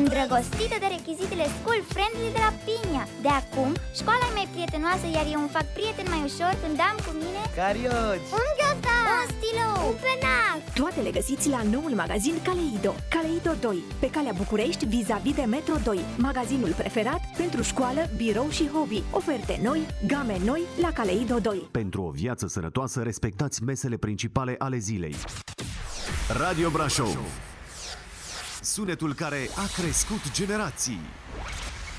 îndrăgostită de rechizitele school friendly de la Pinia. De acum, școala e mai prietenoasă, iar eu îmi fac prieten mai ușor când am cu mine carioci, un ghiozdan, un stilou, un penac. Toate le găsiți la noul magazin Caleido. Caleido 2, pe calea București, vis-a-vis de Metro 2. Magazinul preferat pentru școală, birou și hobby. Oferte noi, game noi la Caleido 2. Pentru o viață sănătoasă, respectați mesele principale ale zilei. Radio Brașov. Sunetul care a crescut generații.